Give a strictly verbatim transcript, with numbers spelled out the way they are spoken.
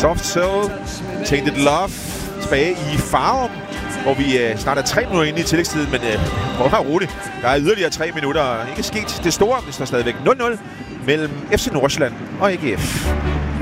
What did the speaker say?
Soft Cell, Tainted Love, tilbage i Farum, hvor vi øh, snart er tre minutter inde i tillægstiden, men øh, prøv at være rolig. Der er yderligere tre minutter. Ikke sket det store, det står stadigvæk nul nul mellem F C Nordsjælland og A G F.